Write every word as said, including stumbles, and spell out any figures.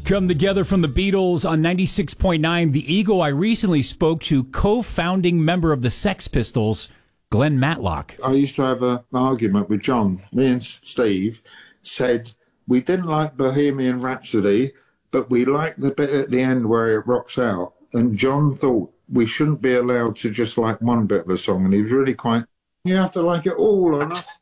come together from the Beatles on ninety-six point nine The Eagle. I recently spoke to co-founding member of the Sex Pistols, Glenn Matlock. I used to have a, an argument with John. Me and Steve said we didn't like Bohemian Rhapsody, but we liked the bit at the end where it rocks out. And John thought we shouldn't be allowed to just like one bit of a song, and he was really quite, you have to like it all or not.